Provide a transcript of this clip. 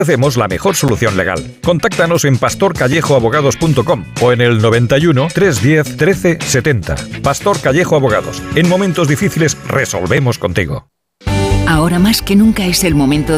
Hacemos la mejor solución legal. Contáctanos en pastorcallejoabogados.com o en el 91 310 13 70. Pastor Callejo Abogados. En momentos difíciles resolvemos contigo. Ahora más que nunca es el momento